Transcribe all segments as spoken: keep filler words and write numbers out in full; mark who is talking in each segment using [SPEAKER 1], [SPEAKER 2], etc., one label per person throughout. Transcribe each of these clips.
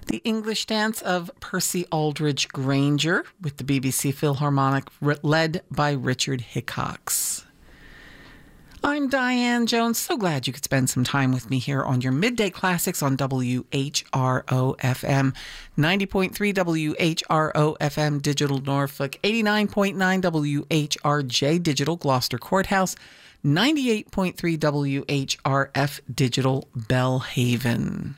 [SPEAKER 1] The English Dance of Percy Aldridge Granger with the B B C Philharmonic led by Richard Hickox. I'm Diane Jones. So glad you could spend some time with me here on your Midday Classics on W H R O F M. ninety point three W H R O F M Digital Norfolk, eighty-nine point nine W H R J Digital Gloucester Courthouse, ninety-eight point three W H R F Digital Bellhaven.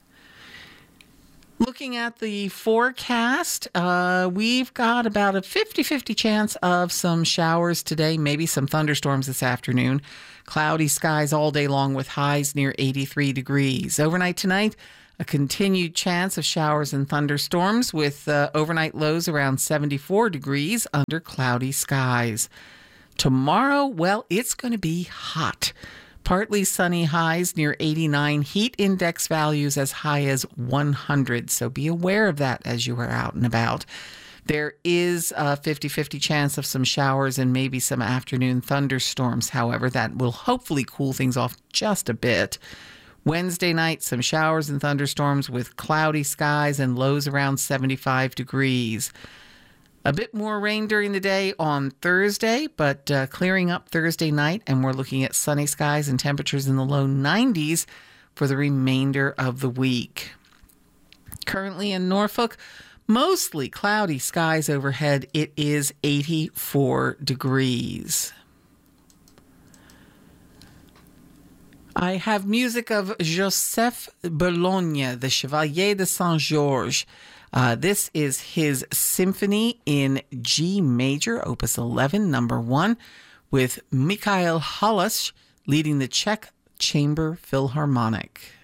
[SPEAKER 1] Looking at the forecast, uh, we've got about a fifty-fifty chance of some showers today, maybe some thunderstorms this afternoon. Cloudy skies all day long with highs near eighty-three degrees. Overnight tonight, a continued chance of showers and thunderstorms with uh, overnight lows around seventy-four degrees under cloudy skies. Tomorrow, well, it's going to be hot. Partly sunny highs near eighty-nine, heat index values as high as one hundred. So be aware of that as you are out and about. There is a fifty-fifty chance of some showers and maybe some afternoon thunderstorms. However, that will hopefully cool things off just a bit. Wednesday night, some showers and thunderstorms with cloudy skies and lows around seventy-five degrees. A bit more rain during the day on Thursday, but uh, clearing up Thursday night, and we're looking at sunny skies and temperatures in the low nineties for the remainder of the week. Currently in Norfolk, mostly cloudy skies overhead. It is eighty-four degrees. I have music of Joseph Bologne, the Chevalier de Saint-Georges. Uh, this is his symphony in G major, opus eleven, number one, with Mikhail Halash leading the Czech Chamber Philharmonic.